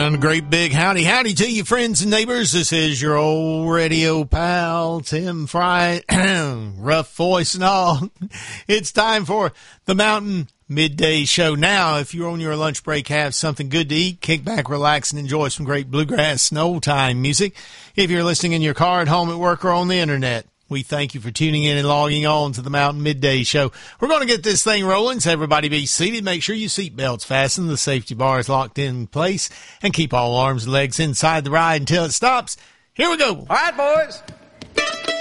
And a great big howdy to you, friends and neighbors. This is your old radio pal, Tim Fry, rough voice and all. It's time for the Mountain Midday Show. Now, if you're on your lunch break, have something good to eat, kick back, relax, and enjoy some great bluegrass and old time music. If you're listening in your car, at home, at work, or on the internet, we thank you for tuning in and logging on to the Mountain Midday Show. We're going to get this thing rolling, so everybody be seated. Make sure your seatbelt's fastened, the safety bar is locked in place, and keep all arms and legs inside the ride until it stops. Here we go. All right, boys.